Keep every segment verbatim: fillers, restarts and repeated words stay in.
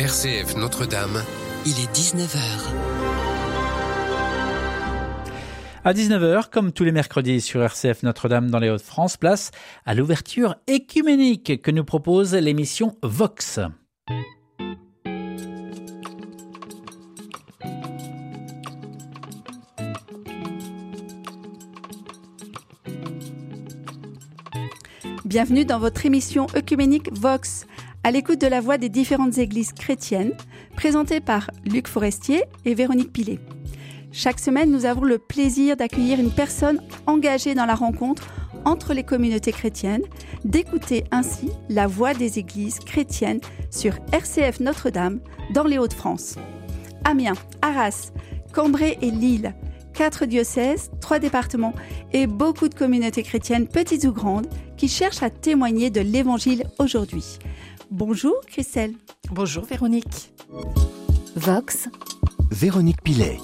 R C F Notre-Dame, il est dix-neuf heures. À dix-neuf heures, comme tous les mercredis sur R C F Notre-Dame dans les Hauts-de-France, place à l'ouverture écuménique que nous propose l'émission Vox. Bienvenue dans votre émission œcuménique Vox, à l'écoute de la voix des différentes églises chrétiennes, présentée par Luc Forestier et Véronique Pilet. Chaque semaine, nous avons le plaisir d'accueillir une personne engagée dans la rencontre entre les communautés chrétiennes, d'écouter ainsi la voix des églises chrétiennes sur R C F Notre-Dame dans les Hauts-de-France. Amiens, Arras, Cambrai et Lille, quatre diocèses, trois départements et beaucoup de communautés chrétiennes, petites ou grandes, qui cherchent à témoigner de l'Évangile aujourd'hui. Bonjour Christelle. Bonjour Véronique. Vox. Véronique Pilet.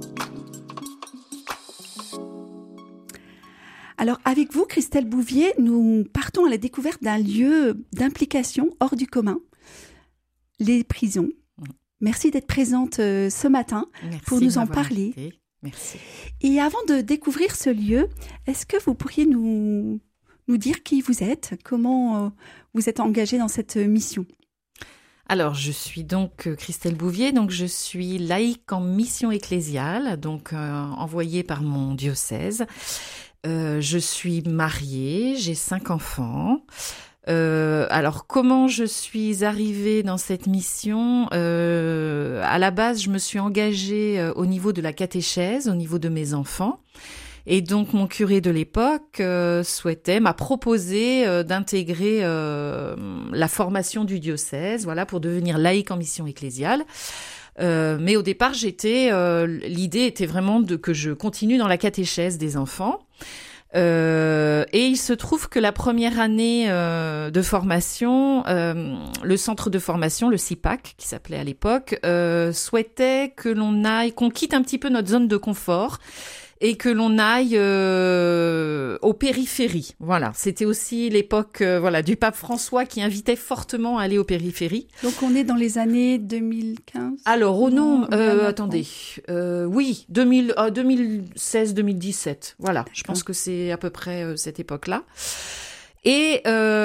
Alors avec vous, Christelle Bouvier, nous partons à la découverte d'un lieu d'implication hors du commun, les prisons. Merci d'être présente euh, ce matin Merci pour nous en m'avoir parler. invitée. Merci. Et avant de découvrir ce lieu, est-ce que vous pourriez nous, nous dire qui vous êtes, comment euh, vous êtes engagée dans cette mission ? Alors, je suis donc euh, Christelle Bouvier, donc je suis laïque en mission ecclésiale, donc euh, envoyée par mon diocèse. Euh, je suis mariée, j'ai cinq enfants. Euh, alors, comment je suis arrivée dans cette mission ? euh, À la base, je me suis engagée euh, au niveau de la catéchèse, au niveau de mes enfants. Et donc, mon curé de l'époque euh, souhaitait, m'a proposé euh, d'intégrer euh, la formation du diocèse, voilà, pour devenir laïque en mission ecclésiale. Euh, mais au départ, j'étais, euh, l'idée était vraiment de que je continue dans la catéchèse des enfants. Euh, et il se trouve que la première année euh, de formation, euh, le centre de formation, le C I P A C, qui s'appelait à l'époque, euh, souhaitait que l'on aille, qu'on quitte un petit peu notre zone de confort et que l'on aille euh, aux périphéries. Voilà, c'était aussi l'époque euh, voilà du pape François qui invitait fortement à aller aux périphéries. Donc on est dans les années deux mille quinze. Alors oh non, non euh, attendez, euh, oui, deux mille, euh, deux mille seize deux mille dix-sept. Voilà, D'accord. Je pense que c'est à peu près euh, cette époque-là. Et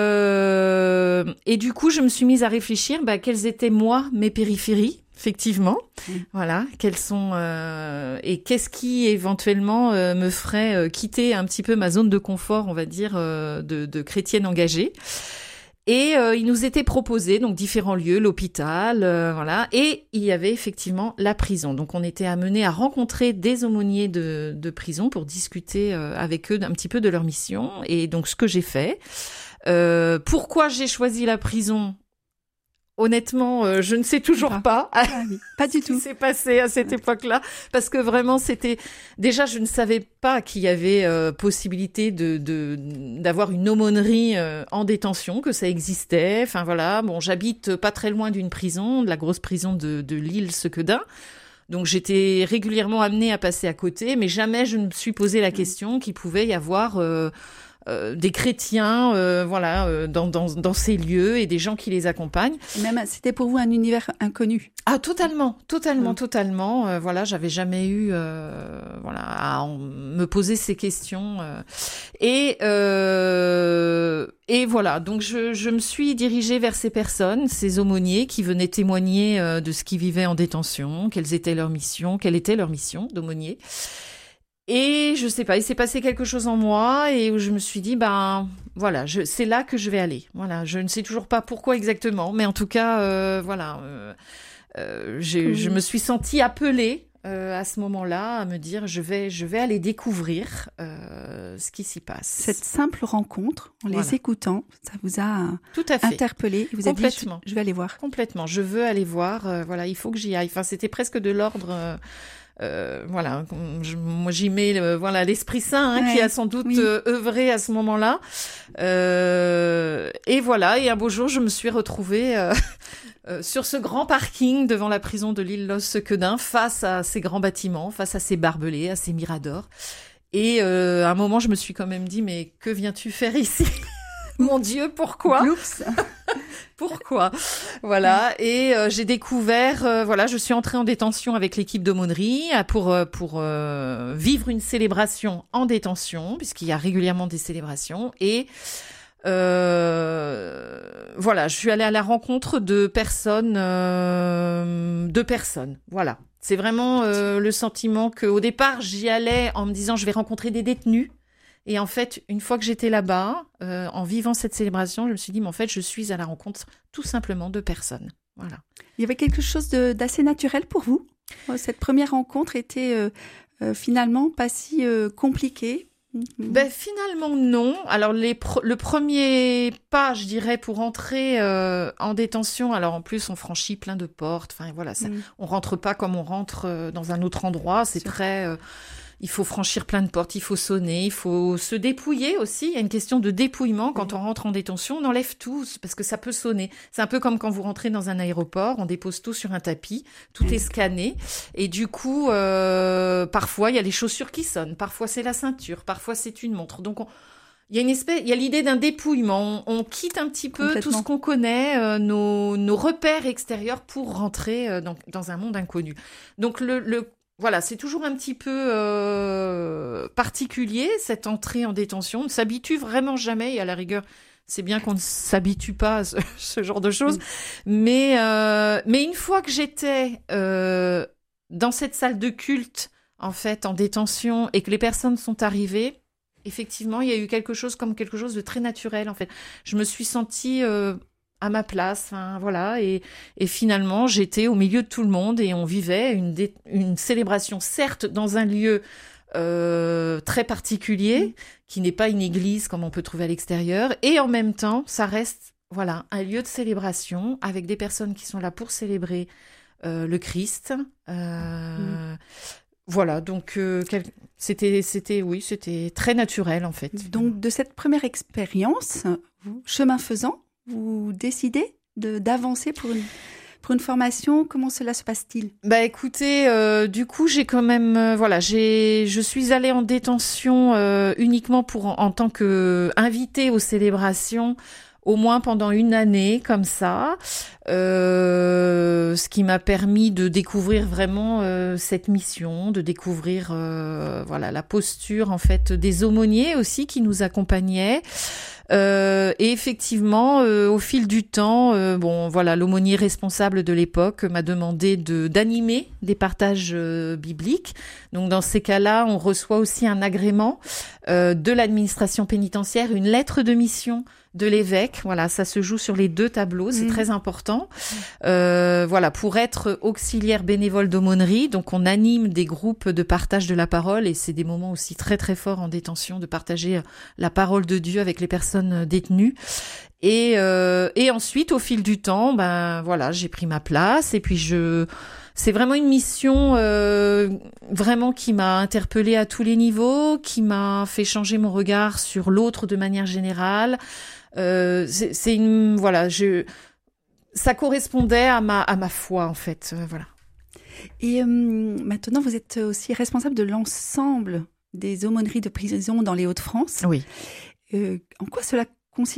euh, et du coup, je me suis mise à réfléchir, bah, quelles étaient moi mes périphéries. Effectivement, mmh. Voilà, quels sont euh, et qu'est-ce qui éventuellement euh, me ferait euh, quitter un petit peu ma zone de confort, on va dire, euh, de, de chrétienne engagée. Et euh, il nous était proposé donc différents lieux, l'hôpital, euh, voilà, et il y avait effectivement la prison. Donc on était amenés à rencontrer des aumôniers de, de prison pour discuter euh, avec eux un petit peu de leur mission. Et donc ce que j'ai fait. Euh, pourquoi j'ai choisi la prison ? Honnêtement, euh, je ne sais toujours pas, ah, oui. Pas du tout. Ce qui s'est passé à cette époque-là, parce que vraiment, c'était déjà, je ne savais pas qu'il y avait euh, possibilité de, de d'avoir une aumônerie euh, en détention, que ça existait. Enfin voilà, bon, j'habite pas très loin d'une prison, de la grosse prison de, de Lille-Sequedin. Donc j'étais régulièrement amenée à passer à côté, mais jamais je ne me suis posé la question qu'il pouvait y avoir euh, Euh, des chrétiens, euh, voilà, euh, dans, dans, dans ces lieux et des gens qui les accompagnent. Même, c'était pour vous un univers inconnu. Ah, totalement, totalement, mmh. totalement. Euh, voilà, j'avais jamais eu, euh, voilà, à en, me poser ces questions. Euh, et euh, et voilà, donc je, je me suis dirigée vers ces personnes, ces aumôniers qui venaient témoigner euh, de ce qu'ils vivaient en détention, quelles étaient leurs missions, quelle était leur mission d'aumônier. Et je sais pas, il s'est passé quelque chose en moi et où je me suis dit, ben voilà, je, c'est là que je vais aller. Voilà, je ne sais toujours pas pourquoi exactement, mais en tout cas, euh, voilà, euh, euh, j'ai, mmh. je me suis sentie appelée euh, à ce moment-là à me dire, je vais, je vais aller découvrir euh, ce qui s'y passe. Cette simple rencontre, en voilà. les écoutant, ça vous a Tout à fait. interpellé. Vous avez dit, je, je vais aller voir. Complètement, je veux aller voir. Euh, voilà, il faut que j'y aille. Enfin, c'était presque de l'ordre. Euh, Euh, voilà, je, moi j'y mets le, voilà l'Esprit Saint hein, ouais, qui a sans doute oui. euh, œuvré à ce moment-là. Euh, et voilà, et un beau jour, je me suis retrouvée euh, euh, sur ce grand parking devant la prison de Lille-Sequedin, face à ces grands bâtiments, face à ces barbelés, à ces miradors. Et euh, à un moment, je me suis quand même dit, mais que viens-tu faire ici ? Mon Dieu, pourquoi ? Oups. Pourquoi ? Voilà, et euh, j'ai découvert, euh, voilà, je suis entrée en détention avec l'équipe d'aumônerie pour euh, pour euh, vivre une célébration en détention, puisqu'il y a régulièrement des célébrations, et euh, voilà, je suis allée à la rencontre de personnes, euh, de personnes, voilà. C'est vraiment euh, le sentiment qu'au départ, j'y allais en me disant je vais rencontrer des détenus. Et en fait, une fois que j'étais là-bas, euh, en vivant cette célébration, je me suis dit, mais en fait, je suis à la rencontre tout simplement de personnes. Voilà. Il y avait quelque chose de, d'assez naturel pour vous ? Cette première rencontre était euh, euh, finalement pas si euh, compliquée ? Ben, finalement, non. Alors, les pr- le premier pas, je dirais, pour entrer euh, en détention, alors en plus, on franchit plein de portes. Enfin, voilà, ça, mmh. on rentre pas comme on rentre euh, dans un autre endroit. C'est très... Euh, il faut franchir plein de portes, il faut sonner, il faut se dépouiller aussi. Il y a une question de dépouillement. Quand on rentre en détention, on enlève tout parce que ça peut sonner. C'est un peu comme quand vous rentrez dans un aéroport, on dépose tout sur un tapis, tout est scanné. Et du coup, euh, parfois, il y a les chaussures qui sonnent, parfois c'est la ceinture, parfois c'est une montre. Donc, on, il y a une espèce, il y a l'idée d'un dépouillement. On, on quitte un petit peu tout ce qu'on connaît, euh, nos, nos repères extérieurs pour rentrer euh, dans, dans un monde inconnu. Donc, le, le Voilà, c'est toujours un petit peu euh, particulier, cette entrée en détention. On ne s'habitue vraiment jamais, et à la rigueur, c'est bien qu'on ne s'habitue pas à ce, ce genre de choses. Mais, euh, mais une fois que j'étais euh, dans cette salle de culte, en fait, en détention, et que les personnes sont arrivées, effectivement, il y a eu quelque chose comme quelque chose de très naturel, en fait. Je me suis sentie... Euh, à ma place, enfin, voilà, et, et finalement j'étais au milieu de tout le monde et on vivait une, dé- une célébration, certes dans un lieu euh, très particulier, mmh. qui n'est pas une église comme on peut trouver à l'extérieur, et en même temps ça reste, voilà, un lieu de célébration avec des personnes qui sont là pour célébrer euh, le Christ. Euh, mmh. Voilà, donc euh, quel... c'était, c'était, oui, c'était très naturel en fait. Donc de cette première expérience, vous, chemin faisant, vous décidez de, d'avancer pour une, pour une formation. Comment cela se passe-t-il ? Bah écoutez, euh, du coup j'ai quand même, euh, voilà, j'ai, je suis allée en détention euh, uniquement pour en, en tant qu'invitée aux célébrations, au moins pendant une année comme ça, euh, ce qui m'a permis de découvrir vraiment euh, cette mission, de découvrir euh, voilà la posture en fait des aumôniers aussi qui nous accompagnaient. Euh, et effectivement, euh, au fil du temps, euh, bon, voilà, l'aumônier responsable de l'époque m'a demandé de d'animer des partages euh, bibliques. Donc, dans ces cas-là, on reçoit aussi un agrément euh, de l'administration pénitentiaire, une lettre de mission de l'évêque. Voilà, ça se joue sur les deux tableaux, c'est mmh. très important. Euh, voilà, pour être auxiliaire bénévole d'aumônerie, donc on anime des groupes de partage de la parole et c'est des moments aussi très très forts en détention de partager la parole de Dieu avec les personnes détenues. Et euh, et ensuite, au fil du temps, ben voilà, j'ai pris ma place et puis je c'est vraiment une mission euh, vraiment qui m'a interpellée à tous les niveaux, qui m'a fait changer mon regard sur l'autre de manière générale. Euh, c'est, c'est une voilà, je ça correspondait à ma à ma foi en fait, euh, voilà. Et euh, maintenant, vous êtes aussi responsable de l'ensemble des aumôneries de prison dans les Hauts-de-France. Oui. Euh, en quoi cela consiste-t-il ?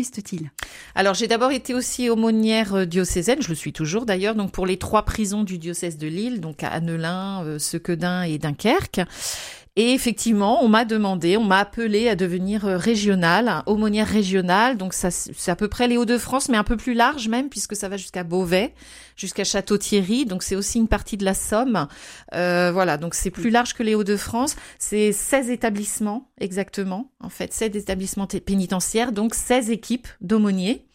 Alors, j'ai d'abord été aussi aumônière diocésaine, je le suis toujours d'ailleurs, donc pour les trois prisons du diocèse de Lille, donc à Annelin, euh, Sequedin et Dunkerque. Et effectivement, on m'a demandé, on m'a appelé à devenir régionale, aumônière régionale. Donc ça, c'est à peu près les Hauts-de-France, mais un peu plus large même, puisque ça va jusqu'à Beauvais, jusqu'à Château-Thierry. Donc c'est aussi une partie de la Somme. Euh, voilà, donc c'est plus large que les Hauts-de-France. C'est seize établissements exactement, en fait, seize établissements t- pénitentiaires, donc seize équipes d'aumôniers.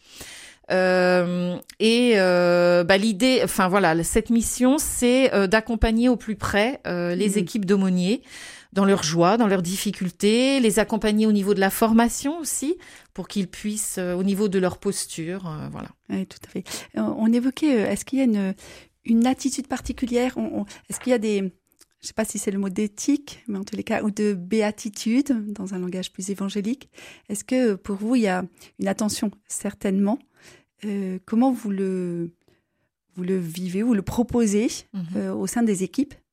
Euh, et euh, bah, l'idée, enfin voilà, cette mission, c'est euh, d'accompagner au plus près euh, les mmh. équipes d'aumôniers dans leurs joies, dans leurs difficultés, les accompagner au niveau de la formation aussi, pour qu'ils puissent, euh, au niveau de leur posture, euh, voilà. Oui, tout à fait. On évoquait, est-ce qu'il y a une, une attitude particulière, on, on, est-ce qu'il y a des, je ne sais pas si c'est le mot d'éthique, mais en tous les cas, ou de béatitude, dans un langage plus évangélique. Est-ce que pour vous, il y a une attention, certainement? Euh, comment vous le, vous le vivez, vous le proposez mmh. euh, au sein des équipes?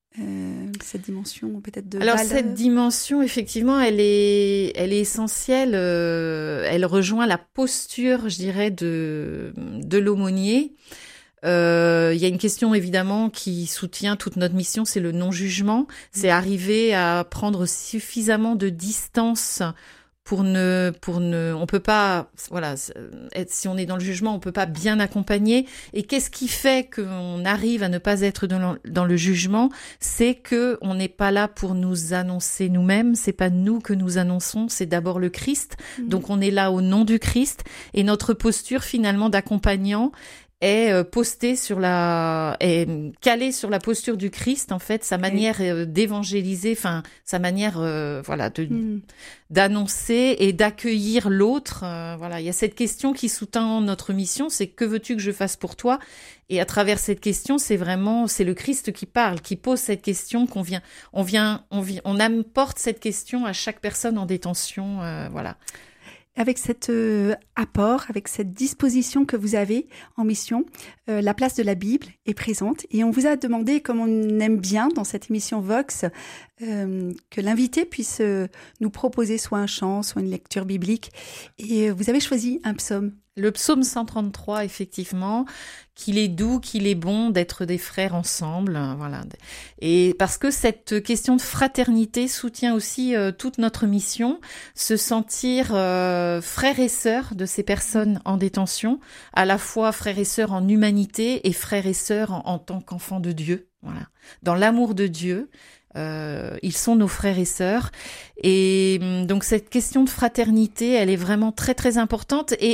euh, cette dimension peut-être de Alors valeur. cette dimension, effectivement, elle est, elle est essentielle. Euh, elle rejoint la posture, je dirais, de, de l'aumônier. Euh, il y a une question évidemment qui soutient toute notre mission, c'est le non-jugement. C'est arriver à prendre suffisamment de distance pour ne, pour ne, on peut pas, voilà, être, si on est dans le jugement, on peut pas bien accompagner. Et qu'est-ce qui fait qu'on arrive à ne pas être dans le, dans le jugement? C'est que on n'est pas là pour nous annoncer nous-mêmes. C'est pas nous que nous annonçons. C'est d'abord le Christ. Mmh. Donc on est là au nom du Christ. Et notre posture finalement d'accompagnant est postée sur la, est calée sur la posture du Christ, en fait, sa manière oui. d'évangéliser, enfin, sa manière, euh, voilà, de, mm. d'annoncer et d'accueillir l'autre. Euh, voilà, il y a cette question qui sous-tend notre mission, c'est que veux-tu que je fasse pour toi? Et à travers cette question, c'est vraiment, c'est le Christ qui parle, qui pose cette question, qu'on vient, on vient, on vient, on apporte cette question à chaque personne en détention, euh, voilà. Avec cet euh, apport, avec cette disposition que vous avez en mission, euh, la place de la Bible est présente. Et on vous a demandé, comme on aime bien dans cette émission Vox, euh, que l'invité puisse euh, nous proposer soit un chant, soit une lecture biblique. Et euh, vous avez choisi un psaume. Le psaume cent trente-trois, effectivement, qu'il est doux, qu'il est bon d'être des frères ensemble, voilà. Et parce que cette question de fraternité soutient aussi euh, toute notre mission, se sentir euh, frères et sœurs de ces personnes en détention, à la fois frères et sœurs en humanité et frères et sœurs en, en tant qu'enfants de Dieu, voilà. Dans l'amour de Dieu. Euh, ils sont nos frères et sœurs. Et donc cette question de fraternité, elle est vraiment très très importante. Et